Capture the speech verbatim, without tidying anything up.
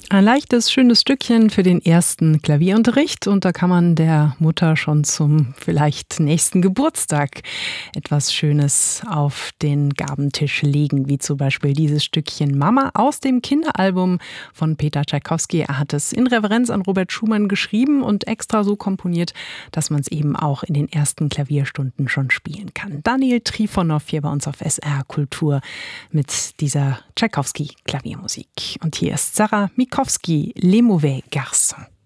Ein leichtes, schönes Stückchen für den ersten Klavierunterricht und da kann man der Mutter schon zum vielleicht nächsten Geburtstag etwas Schönes auf den Gabentisch legen, wie zum Beispiel dieses Stückchen Mama aus dem Kinderalbum von Peter Tschaikowski. Er hat es in Reverenz an Robert Schumann geschrieben und extra so komponiert, dass man es eben auch in den ersten Klavierstunden schon spielen kann. Daniel Trifonov hier bei uns auf S R Kultur mit dieser Tschaikowski-Klaviermusik. Und hier ist Sarah Mikowski, Les Mauvais Garçons.